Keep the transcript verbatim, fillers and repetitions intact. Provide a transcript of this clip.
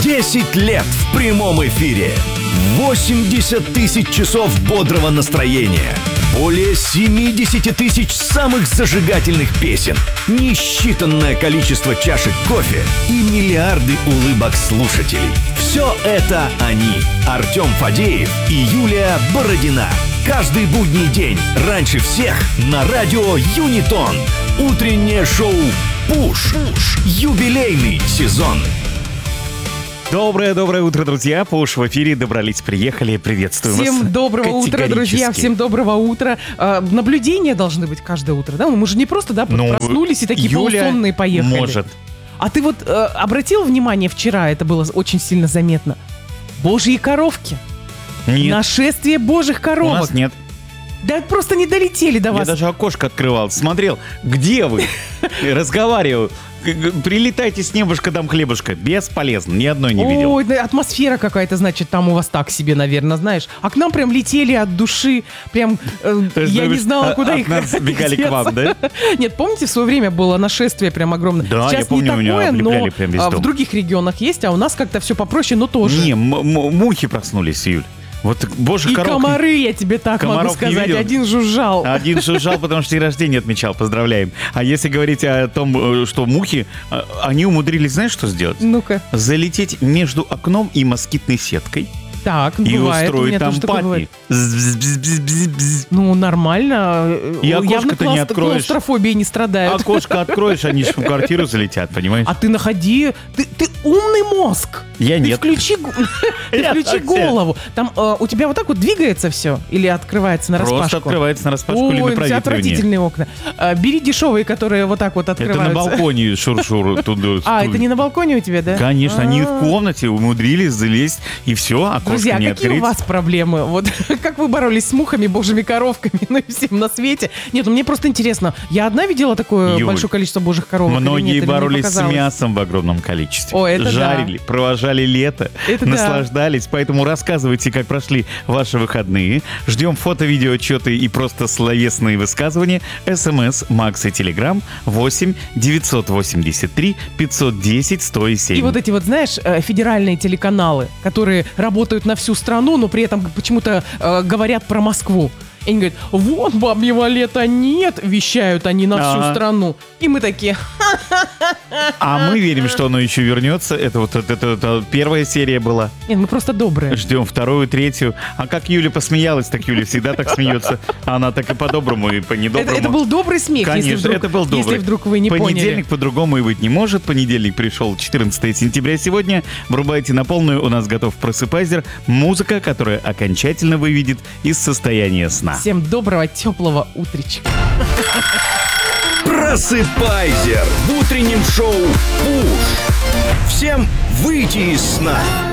десять лет в прямом эфире. восемьдесят тысяч часов бодрого настроения. Более семьдесят тысяч самых зажигательных песен. Несчитанное количество чашек кофе и миллиарды улыбок слушателей. Все это они. Артем Фадеев и Юлия Бородина. Каждый будний день, раньше всех, на радио Юнитон. Утреннее шоу «Пуш». Пуш. Юбилейный сезон. Доброе-доброе утро, друзья. Пуш в эфире. Добрались, приехали. Приветствую всем вас. Всем доброго утра, друзья. Всем доброго утра. А, наблюдения должны быть каждое утро, да? Мы же не просто, да, ну, проснулись и такие Юля полусонные поехали. Может. А ты вот э, обратил внимание вчера, это было очень сильно заметно. Божьи коровки. Нет. Нашествие божьих коровок. У нас нет. Да просто не долетели до вас. Я даже окошко открывал, смотрел, где вы? Разговаривал. Прилетайте с небушка, дам хлебушка. Бесполезно, ни одной не видел. Ой, да, атмосфера какая-то, значит, там у вас так себе, наверное, знаешь. А к нам прям летели от души, прям, э, я думаешь, не знала, куда от их нас бегали к вам, да? Нет, помните, в свое время было нашествие прям огромное? Да, сейчас я помню, не такое, меня но прям весь дом. В других регионах есть, а у нас как-то все попроще, но тоже. Не, мухи проснулись, Юль. Вот божьих и коровок... комары, я тебе так могу сказать, один жужжал. Один жужжал, потому что день рождения отмечал, поздравляем. А если говорить о том, что мухи, они умудрились, знаешь, что сделать? Ну-ка. Залететь между окном и москитной сеткой. Так, и бывает, устроить там патни. Ну, нормально. И окошко-то не откроешь. Клаустрофобией не страдают. Окошко откроешь, они же в квартиру залетят, понимаешь? А ты находи... Ты, ты умный мозг. Я ты нет. Включи, ты включи голову. Там э, у тебя вот так вот двигается все? Или открывается нараспашку? Просто открывается нараспашку или на проветривание. Ой, отвратительные окна. А, бери дешевые, которые вот так вот открываются. Это на балконе шур-шур. Туда, а, это не на балконе у тебя, да? Конечно, они в комнате умудрились залезть, и все, окошко Друзья, не какие открыть. у вас проблемы? Вот как вы боролись с мухами, божьими коровками, ну и всем на свете? Нет, ну мне просто интересно. Я одна видела такое Юль, большое количество божьих коровок? Многие нет, боролись с мясом в огромном количестве. О, это жарили, да. провожали лето, это наслаждались. Да. Поэтому рассказывайте, как прошли ваши выходные. Ждем фото, видео, отчеты и просто словесные высказывания. СМС, Макс и Телеграм восемь девятьсот восемьдесят три пятьсот десять сто семь. И вот эти вот, знаешь, федеральные телеканалы, которые работают на всю страну, но при этом почему-то э, говорят про Москву. И они говорят, вот бабьего лета нет, вещают они на всю А-а-а. страну. И мы такие... А мы верим, что оно еще вернется. Это вот это, это, это первая серия была. Нет, мы просто добрые. Ждем вторую, третью. А как Юля посмеялась, так Юля всегда так смеется. Она так и по-доброму, и по-недоброму. Это, это был добрый смех, Конечно, если вдруг, это был добрый. Если вдруг вы не Понедельник поняли. Понедельник по-другому и быть не может. Понедельник пришел четырнадцатого сентября сегодня. Врубайте на полную. У нас готов просыпайзер. Музыка, которая окончательно выведет из состояния сна. Всем доброго, теплого утречка. Просыпайзер в утреннем шоу «Пуш». Всем выйти из сна.